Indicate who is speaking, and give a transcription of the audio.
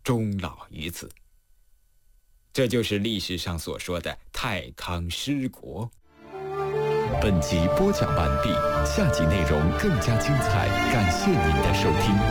Speaker 1: 终老于此。这就是历史上所说的太康失国。
Speaker 2: 本集播讲完毕，下集内容更加精彩，感谢您的收听。